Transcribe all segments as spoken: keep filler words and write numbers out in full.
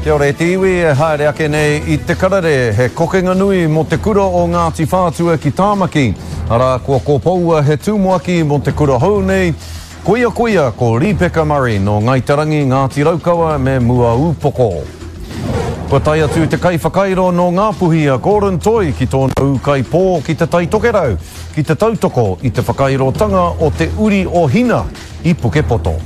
Kia ora e te iwi e haere ake nei I te karare he kokenga nui mo te kura o Ngāti Whātua ki Tāmaki. Ara kua kōpaua he tūmoaki mo te kura hou nei. Koia koia ko Ripeka Murray no Ngaitarangi Ngāti Raukawa me Mua Upoko. Kua tai atu te kai whakairo no Ngāpuhi a Gordon Toi ki tōna kai pō ki te tai tokerau, ki te tautoko I te whakairotanga o te uri o hina I Pukepoto.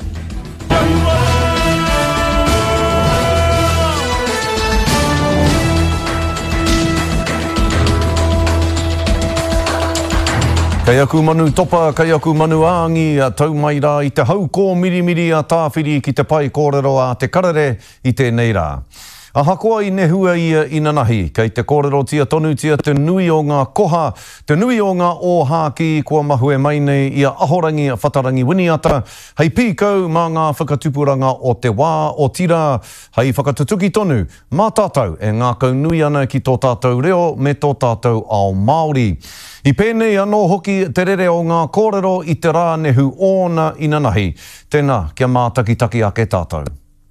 Kei aku manu topa, kei aku manu āngi, a tau mai rā I te hau kō mirimiri a tāwhiri ki te pai kōrero a te karare I tēnei rā. A hakoa I nehua ia I nanahi, kei te kōrero tia tonu tia te nui o ngā koha, te nui o ngā ōhāki kua mahue mai nei I a ahorangi a whatarangi winiata, hei pīkau mā ngā whakatupuranga o te wā o tira, hei whakatutuki tonu, mā tātou e ngā kau nui ana ki tō tātou reo me tō tātou ao Māori. I pēnei anō hoki te rere o ngā kōrero I te rā nehu ōna I nanahi. Tēnā, kia mātakitaki ake tātou.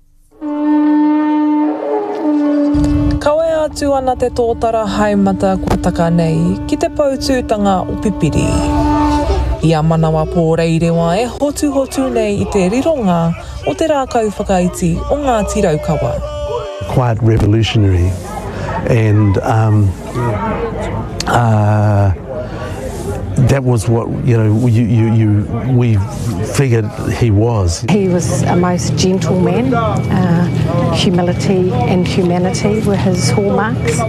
Kawe atu ana te tōtara haimata kua taka nei ki te pautūtanga o Pipiri. Ia manawa pōreirewa e hotu hotu nei I te rironga o te rākau whakaiti o Ngāti Raukawa. Quite revolutionary and um, uh, that was what, you know, you, you, you, we figured he was. He was a most gentle man. Uh, humility and humanity were his hallmarks.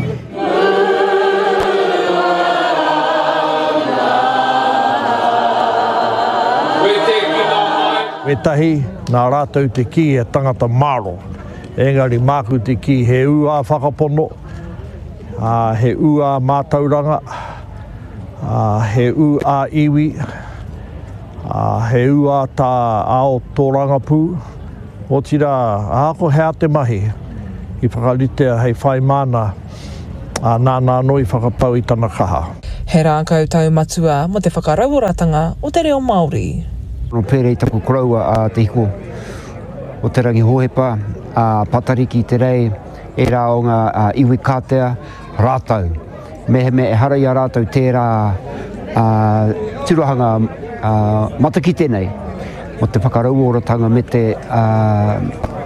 Me tahi, nā rātou te ki e tangata māro. Engari māku te ki he ua whakapono, uh, he ua mātauranga, Uh, he u a iwi, uh, he u a tā ao tō rangapū. O tira, ahako hea te mahi, I whakalitea hei whai mana, uh, nā nā noi whakapau I tana kaha. He rākau taumatua mo te whakarauoratanga o te reo Māori. No pere I taku koraua a te hiko o te rangi hohepa, a patariki te rei, e rā o ngā uh, iwi kātea, rātau. Me he me e harai a rātou tērā uh, tirohanga uh, matakite nei, mo te whakarauoratanga me te uh,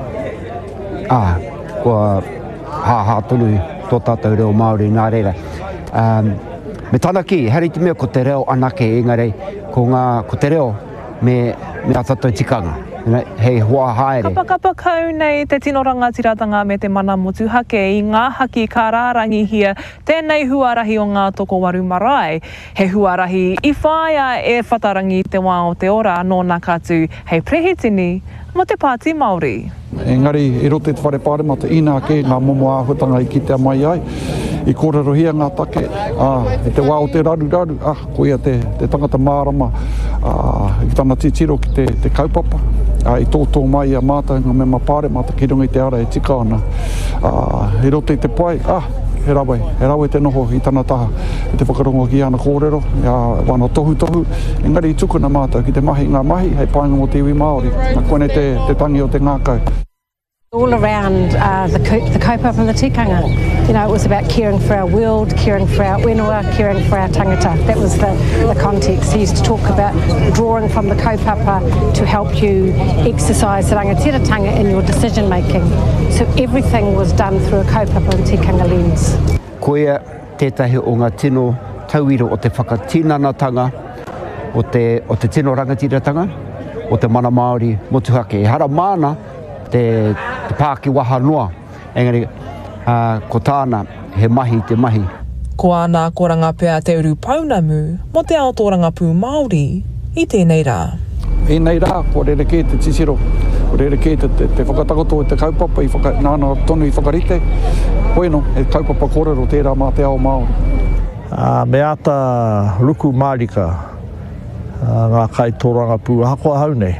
ah, kua hā-hā tonu tō tātou reo Māori nā reira. Um, me tāna ki, hari te mea ko te reo anake engari, ko, ngā, ko te reo me, me a tātou tikanga. Hei hoa haere. Kapa kapa kau nei te tino rangatiratanga me te mana motu hake I ngā haki ka rārangi hia tēnei huarahi o ngā toko waru marae. He huarahi I whāia e whatarangi te wā o te ora nō nā kātu hei prehitini mo te pāti Māori. Engari, I rote te whare pāremata ina ke ngā momo āhutanga I kitea mai ai. I kōrero hia ngā take, ah, e te wā o te raru raru, ah, koia te, te tangata mārama, ah, I tana titiro ki te, te kaupapa. Uh, I tōtō mai a mātaunga me mapare, mata ki runga I te ara e tika ana. Uh, I rote I te pai, ah, he rawe, he rawe te noho I tana taha. I te whakarongo ki ana kōrero, uh, wana tohu tohu. Engari I tukuna mātau ki te mahi ngā mahi, hei pāinga mo te iwi Māori. Nā koene te, te tangi o te ngākau. All around uh, the, the kaupapa and the tikanga. You know, it was about caring for our world, caring for our whenua, caring for our tangata. That was the, the context. He used to talk about drawing from the kaupapa to help you exercise the rangatiratanga in your decision making. So everything was done through a kaupapa and tikanga lens. Koia tētahi o ngā tino tauiro o te whakatinanatanga, o te, o te tino rangatiratanga, o te mana Māori motuhake. E hara mana, te, te pāki waha noa. Engari, uh, ko tāna, he mahi te mahi. Ko ana koranga pēr te uru paunamu mo te ao tō rangapū Māori I tēnei rā. I nei rā, ko rereke te tisiro, ko rereke te, te, te whakatakoto te kaupapa, I whaka, nāna tonu I whakarite. Bueno, he kaupapa kōrero tērā mā te ao Māori. Uh, me ata ruku Mārika, uh, ngā kai tō rangapū, hakoa hau nei.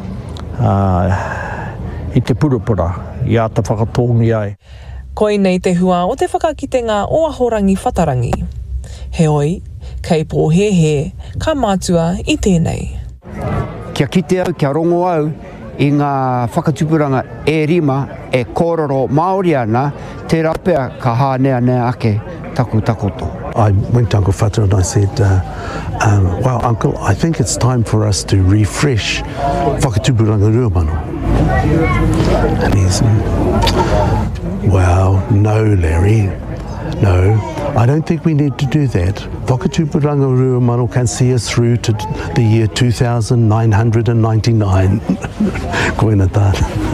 Uh, I te purupura, I ata whakatongi ai. Koi nei te hua o te whakakitenga o ahorangi whatarangi. He oi, kei pō he he, ka mātua I tēnei. Kia kite au, kia rongo au, i ngā whakatupuranga e rima e kōrero Māori ana, te rapea ka hānea nea ake taku takoto. I went to Uncle Fatu and I said, uh, um, well, Uncle, I think it's time for us to refresh Whakatupuranga Ruamano. And he said, well, no, Larry, no, I don't think we need to do that. Whakatupuranga Ruamano can see us through to the year two thousand nine hundred ninety-nine. Koina tāna.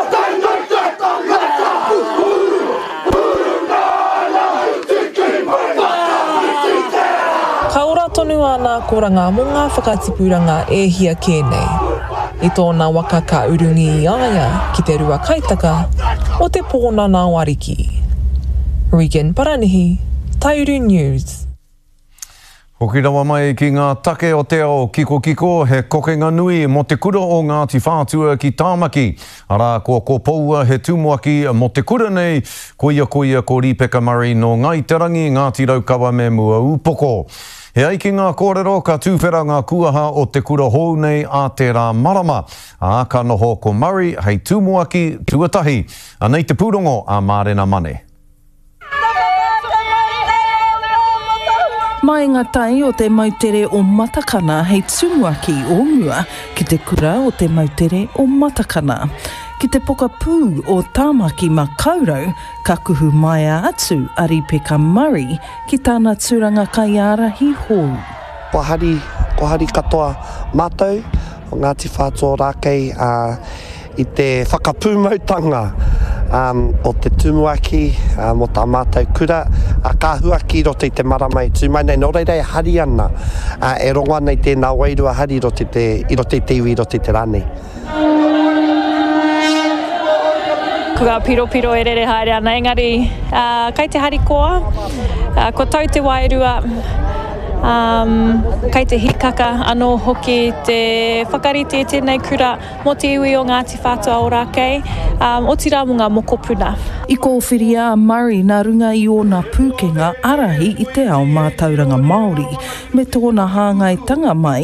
Kaora tonu ana koranga mō ngā whakatipuranga e hia kēnei. I tōna waka ka urungi i aia ki te rua kaitaka o te pōnana wariki. Regan Paranihi, Taiuru News. Hoki rawa mai ki ngā take o te ao kiko kiko he kokenga nui mo te kura o Ngāti Whātua ki Tāmaki. Ara ko ko poua he tūmoaki mo te kura nei koia koia ko Ripeka Murray no Ngaiterangi Ngāti Raukawa me mua upoko. He ai ki ngā kōrero ka tūwhera ngā kuaha o te kura hou nei a te rā marama. A ka noho ko Murray hei tūmoaki tuatahi. Anei te pūrongo a Mārena Mane. Mai ngā tai o te mautere o Matakana hei tumuaki o mua ki te kura o te mautere o Matakana. Ki te poka pū o Tāmaki ma Kaurau, ka kuhu mai atu a Ripeka Murray ki tāna tūranga kaiarahi hou. Ko hari, ko hari katoa mātou o Ngāti Whātua rākei uh, i te whakapūmautanga um, o te tumuaki uh, mo tā mātou kura. A ka huaki roti te maramai tūmai nei no reirei hari ana uh, e ronga nei tēnā wairua hari roti te, i roti te iwi roti te rani. Ko ka piro piro e rere haere ana, engari uh, kai te hari koa, uh, ko tau te wairua, um, kai te hikaka anō hoki te whakarite tēnei kura mo te iwi o Ngāti Whātua o rākei, um, o tira munga moko puna. I kōwhiria a Murray nā runga i o nā pūkenga arahi i te ao mātauranga Māori, me tōna hāngai tanga mai